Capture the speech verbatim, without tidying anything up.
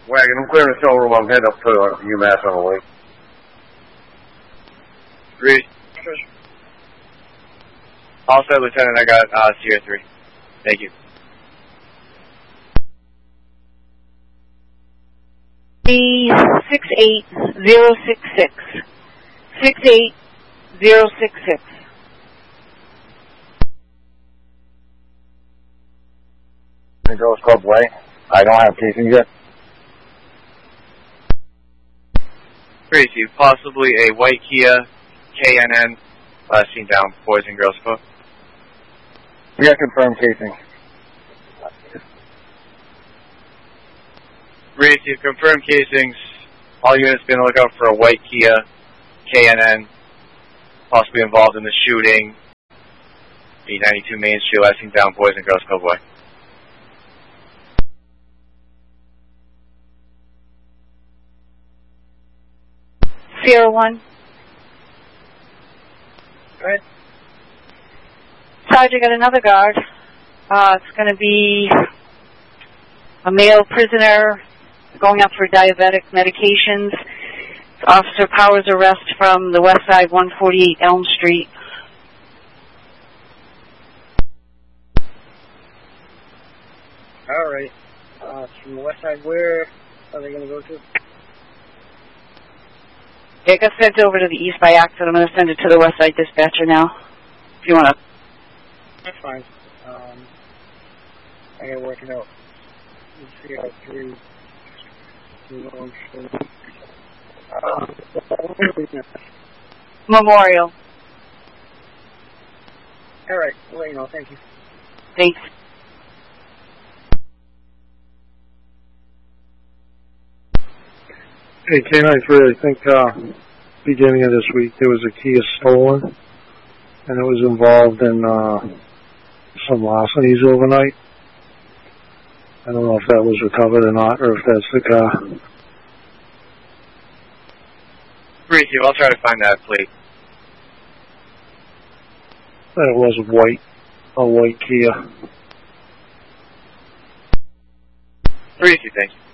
Wagon, I'm clearing the showroom. I'm heading up to uh, UMass on the way. Reed. All set, Lieutenant. I got uh, Sierra three. Thank you. six eight zero six six. six eight zero six six. The Girls Club Way. I don't have casing yet. Crazy. Possibly a white Kia K N N uh, seen down Boys and Girls Club. We got confirmed casing. Reed, you've confirmed casings. All units be on the lookout for a white Kia K N N, possibly involved in the shooting. eight ninety-two Main Street, last seen down Boys and Girls Club Way. Sierra one. Go ahead. Sarge, I got another guard. Uh, it's going to be a male prisoner going up for diabetic medications. It's Officer Powers' arrest from the west side, one forty-eight Elm Street. All right. Uh, from the west side, where are they going to go to? Yeah, it got sent over to the east by accident. I'm going to send it to the west side dispatcher now, if you want to. That's fine. Um, I got to work it out. three oh three. Uh, Memorial. all right. Well, you know, thank you. Thanks. Hey, K ninety-three, I think uh, beginning of this week there was a Kia stolen, and it was involved in uh, some larcenies overnight. I don't know if that was recovered or not, or if that's the car. Reed, I'll try to find that plate. It was a white, a white Kia. Reed, thank you.